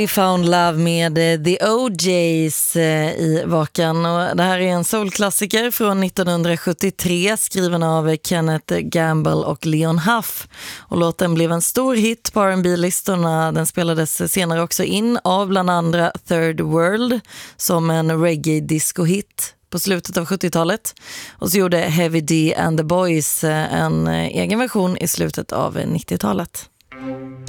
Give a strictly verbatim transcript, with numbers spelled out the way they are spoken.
We Found Love med The O J's i Vakan, och det här är en soulklassiker från nittonhundrasjuttiotre skriven av Kenneth Gamble och Leon Huff, och låten blev en stor hit på R and B-listorna. Den spelades senare också in av bland andra Third World som en reggae-disco-hit på slutet av sjuttiotalet, och så gjorde Heavy D and the Boys en egen version i slutet av nittiotalet.